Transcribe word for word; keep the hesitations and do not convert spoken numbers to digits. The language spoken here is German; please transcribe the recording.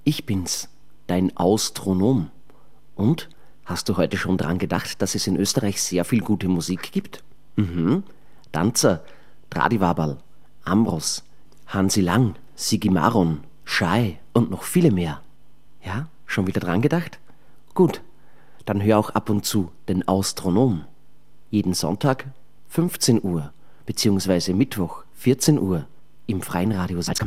Ich bin's, dein Austronom. Und? Hast du heute schon dran gedacht, dass es in Österreich sehr viel gute Musik gibt? Mhm. Danzer, Tradivaberl, Ambros, Hansi Lang, Sigi Maron, Schei und noch viele mehr. Ja, schon wieder dran gedacht? Gut, dann hör auch ab und zu den Austronom. Jeden Sonntag fünfzehn Uhr, beziehungsweise Mittwoch vierzehn Uhr im Freien Radio Salzkammer.